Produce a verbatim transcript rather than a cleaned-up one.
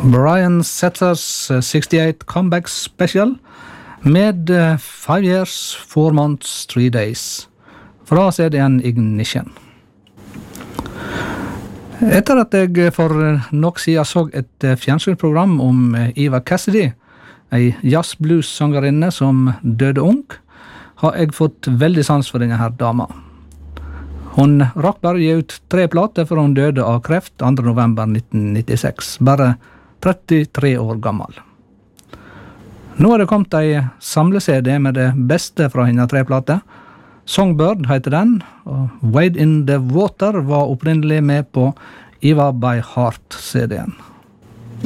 Brian Setters sixty-eight Comeback Special med Five Years, Four Months, Three Days fra C D-en Ignition. Etter at jeg for nok siden så et fjernsynsprogram om Eva Cassidy, en jazz-blues-sangerinne som døde ung, har jeg fått veldig sans for denne her dama. Hun rakk bare gi ut tre plater for hun døde av kreft andre november nitten nittiseks, bare trettitre år gammel. Nå er det kommet en samle-C D med det beste fra henne tre plater. Songbird heter den, og Wade in the Water var opprinnelig med på Eva by Heart C D-en.